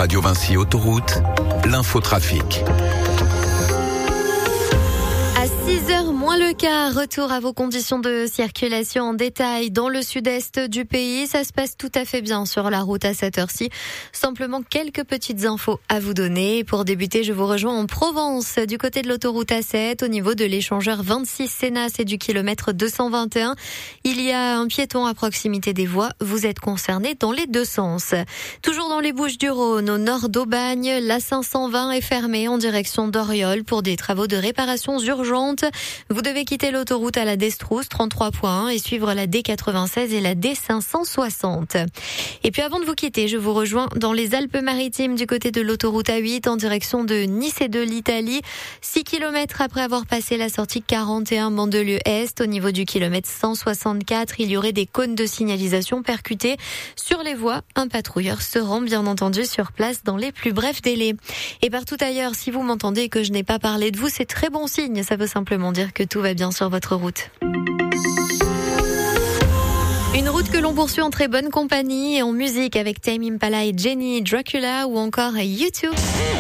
Radio Vinci Autoroute, l'infotrafic. À 6h moins le quart, retour à vos conditions de circulation en détail dans le sud-est du pays. Ça se passe tout à fait bien sur la route à cette heure-ci. Simplement quelques petites infos à vous donner. Pour débuter, je vous rejoins en Provence, du côté de l'autoroute A7, au niveau de l'échangeur 26 Sénas et du kilomètre 221. Il y a un piéton à proximité des voies. Vous êtes concernés dans les deux sens. Toujours dans les Bouches-du-Rhône, au nord d'Aubagne, la 520 est fermée en direction d'Oriol pour des travaux de réparation urgentes. Vous devez quitter l'autoroute à la Destrousse 33.1 et suivre la D96 et la D560. Et puis avant de vous quitter, je vous rejoins dans les Alpes-Maritimes du côté de l'autoroute A8 en direction de Nice et de l'Italie. 6 km après avoir passé la sortie 41 Mandelieu-Est, au niveau du kilomètre 164, il y aurait des cônes de signalisation percutés sur les voies. Un patrouilleur se rend bien entendu sur place dans les plus brefs délais. Et partout ailleurs, si vous m'entendez et que je n'ai pas parlé de vous, c'est très bon signe. Ça veut simplement dire que tout va bien sur votre route. Une route que l'on poursuit en très bonne compagnie et en musique avec Tame Impala et Jenny Dracula ou encore U2.